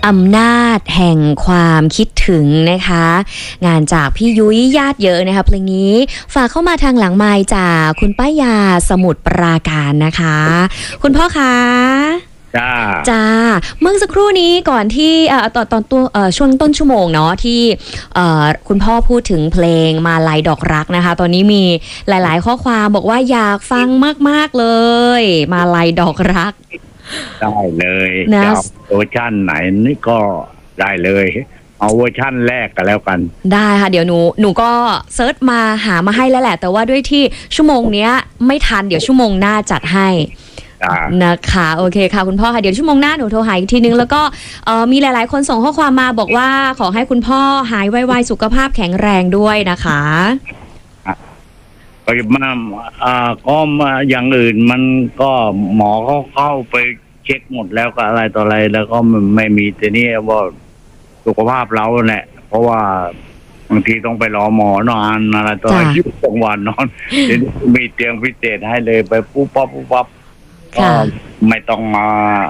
อำนาจแห่งความคิดถึงนะคะ งานจากพี่ยุ้ยญาติเยอะนะคะเพลงนี้ฝากเข้ามาทางหลังไมค์จากคุณป้ายาสมุทรปราการนะคะ คุณพ่อคะจ้าจ้าเมื่อสักครู่นี้ก่อนที่ตอนตัวช่วงต้นชั่วโมงเนาะที่คุณพ่อพูดถึงเพลงมาลัยดอกรักนะคะ ตอนนี้มีหลายๆข้อความบอกว่าอยากฟังมากๆเลยมาลัยดอกรักได้เลยนะจะเอาเวอร์ชันไหนนี่ก็ได้เลย เอาเวอร์ชันแรกกันแล้วกันได้ค่ะเดี๋ยวหนูก็เซิร์ชมาหามาให้แล้วแหละ แต่ว่าด้วยที่ชั่วโมงเนี้ยไม่ทันเดี๋ยวชั่วโมงหน้าจัดให้นะคะโอเคค่ะคุณพ่อค่ะเดี๋ยวชั่วโมงหน้าหนูโทรหาอีกทีนึงแล้วก็มีหลายๆคนส่งข้อความมาบอกว่าขอให้คุณพ่อหายไวๆสุขภาพแข็งแรงด้วยนะคะไปมาก็มาอย่างอื่นมันก็หมอเขาเข้าไปเช็คหมดแล้วก็อะไรต่ออะไรแล้วก็มันไม่มีแต่นี่ว่าสุขภาพเราเนี่ยเพราะว่าบางทีต้องไปรอหมอนอนอะไรต่ออะไรอยู่กลางวันนอนเดี๋ยวนี้มีเตียงพิเศษให้เลยไปปุ๊บปั๊บปุ๊บปั๊บก็ไม่ต้องมา